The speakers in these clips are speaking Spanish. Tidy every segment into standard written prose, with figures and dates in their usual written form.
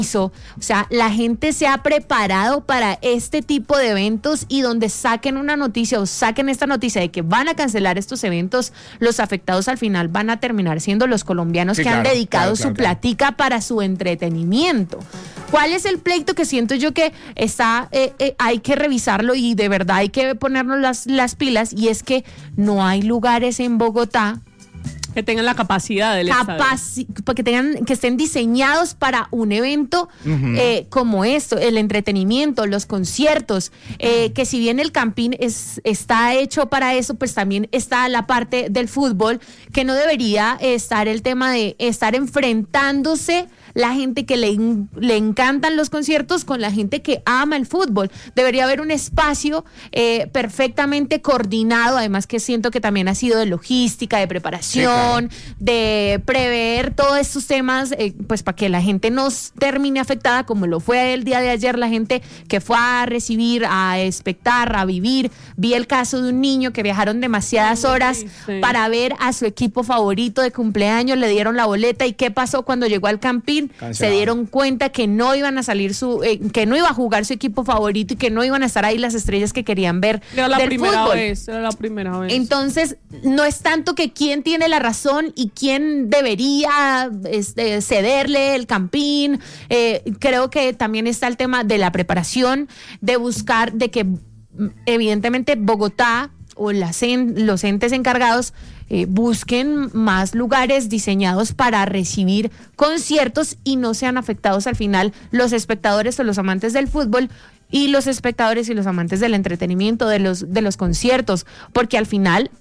O sea, la gente se ha preparado para este tipo de eventos y donde saquen una noticia o saquen esta noticia de que van a cancelar estos eventos, los afectados al final van a terminar siendo los colombianos que han dedicado su platica para su entretenimiento. ¿Cuál es el pleito que siento yo que está, hay que revisarlo y de verdad hay que ponernos las pilas? Y es que no hay lugares en Bogotá que tengan la capacidad del estadio. Que estén diseñados para un evento como esto, el entretenimiento, los conciertos, que si bien el Campín está hecho para eso, pues también está la parte del fútbol, que no debería estar el tema de estar enfrentándose la gente que le encantan los conciertos con la gente que ama el fútbol. Debería haber un espacio perfectamente coordinado, además que siento que también ha sido de logística, de preparación, de prever todos estos temas, pues para que la gente no termine afectada como lo fue el día de ayer, la gente que fue a recibir, a expectar, a vivir. Vi el caso de un niño que viajaron demasiadas horas para ver a su equipo favorito de cumpleaños, le dieron la boleta y ¿qué pasó cuando llegó al Campín? Cancelado. Se dieron cuenta que no iban a salir que no iba a jugar su equipo favorito y que no iban a estar ahí las estrellas que querían ver era la del primera fútbol. Era la primera vez. Entonces, no es tanto que quién tiene la razón y quién debería cederle el Campín. Creo que también está el tema de la preparación, de buscar, de que evidentemente Bogotá o los entes encargados busquen más lugares diseñados para recibir conciertos y no sean afectados al final los espectadores o los amantes del fútbol y los espectadores y los amantes del entretenimiento, de los conciertos, porque al final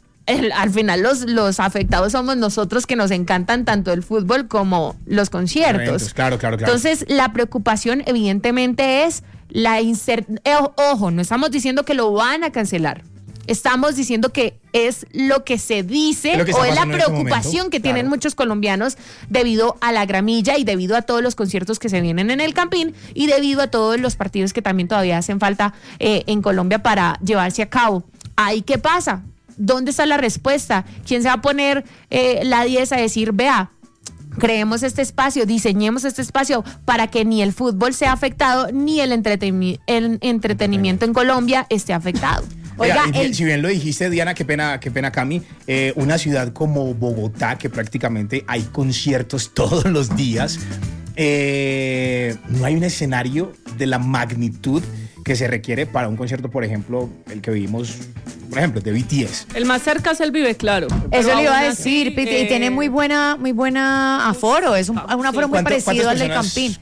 los afectados somos nosotros, que nos encantan tanto el fútbol como los conciertos. Eventos, claro. Entonces, la preocupación evidentemente es la ojo, no estamos diciendo que lo van a cancelar. Estamos diciendo que es lo que se dice o es la preocupación que tienen muchos colombianos debido a la gramilla y debido a todos los conciertos que se vienen en el Campín y debido a todos los partidos que también todavía hacen falta en Colombia para llevarse a cabo. ¿Ahí qué pasa? ¿Dónde está la respuesta? ¿Quién se va a poner la 10 a decir, vea, creemos este espacio, diseñemos este espacio para que ni el fútbol sea afectado ni el entretenimiento en Colombia esté afectado? Oiga, si bien lo dijiste, Diana, qué pena Cami, una ciudad como Bogotá, que prácticamente hay conciertos todos los días, no hay un escenario de la magnitud que se requiere para un concierto, por ejemplo, el que vivimos, por ejemplo, de BTS. El más cerca es el Vive Claro. Eso le iba a decir, y tiene muy buena aforo, es un aforo muy parecido al del Campín.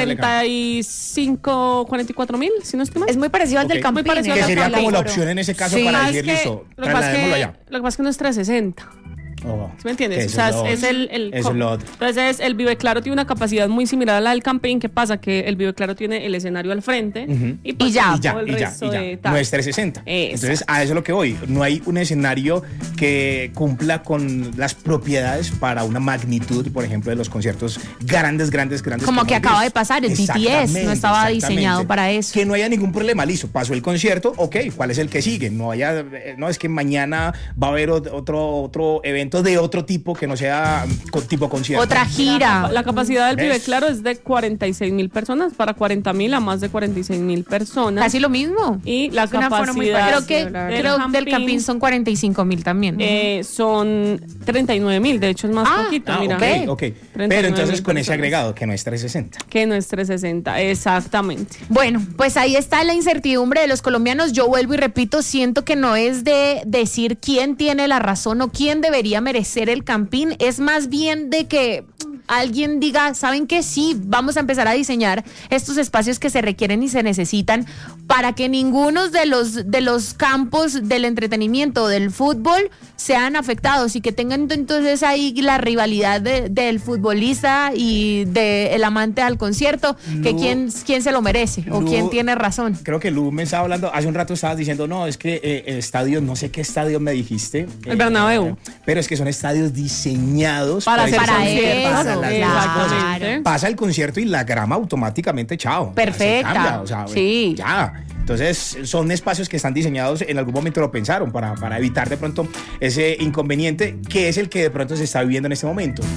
44,000, si no estoy mal. Es muy parecido al del Campín. Que sería como la opción en ese caso para decir, listo, trasladémoslo allá. Lo que pasa es que no es 360. ¿Sí me entiendes? O sea, es el otro. Entonces, el Vive Claro tiene una capacidad muy similar a la del Campín. ¿Qué pasa? Que el Vive Claro tiene el escenario al frente y ya. No es 360. Entonces, a eso es lo que voy. No hay un escenario que cumpla con las propiedades para una magnitud, por ejemplo, de los conciertos grandes. Como que acaba de pasar, el BTS no estaba diseñado para eso. Que no haya ningún problema, listo, pasó el concierto, ok, ¿cuál es el que sigue? No es que mañana va a haber otro evento de otro tipo que no sea tipo concierto. Otra gira. La capacidad del Vive Claro es de 46,000 personas, para 40,000 a más de 46,000 personas. Casi lo mismo. Y la capacidad creo del Campín son 45,000 también. Son 39,000, de hecho es más poquito. Mira. Ok. Pero entonces con ese agregado, que no es 360. Que no es 360, exactamente. Bueno, pues ahí está la incertidumbre de los colombianos. Yo vuelvo y repito, siento que no es de decir quién tiene la razón o quién debería merecer el Campín, es más bien de que alguien diga, ¿saben qué? Sí, vamos a empezar a diseñar estos espacios que se requieren y se necesitan para que ninguno de los campos del entretenimiento, del fútbol, sean afectados y que tengan entonces ahí la rivalidad del futbolista y del amante al concierto, que quién se lo merece o quién tiene razón. Creo que Lu me estaba hablando, hace un rato estabas diciendo, no, es que el estadio, no sé qué estadio me dijiste. El Bernabéu. Pero es que son estadios diseñados para eso. Claro. Pasa el concierto y la grama automáticamente, chao. Perfecta. Cambia, o sea, sí. Ya. Entonces, son espacios que están diseñados, en algún momento lo pensaron, para evitar de pronto ese inconveniente que es el que de pronto se está viviendo en este momento.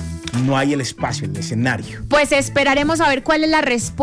no hay el espacio, el escenario. Pues esperaremos a ver cuál es la respuesta